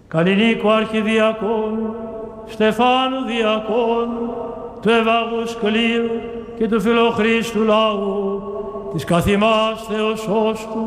Καλλινίκου Αρχιδιακόνου, Στεφάνου Διακόνου, του Ευάγου Σκλήρου και του Φιλοχρήστου λαού, της καθημάς Θεοσώστου,